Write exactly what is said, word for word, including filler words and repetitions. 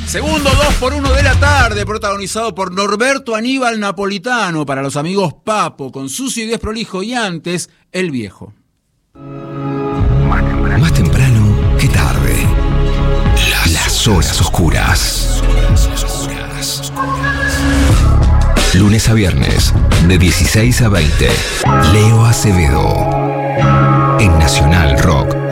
Segundo dos por uno de la tarde, protagonizado por Norberto Aníbal Napolitano, para los amigos Papo, con Sucio y Desprolijo, y antes, El Viejo. Más temprano, Más temprano que tarde. Las, Las horas oscuras. Lunes a viernes, de dieciséis a veinte. Leo Acevedo, en Nacional Rock.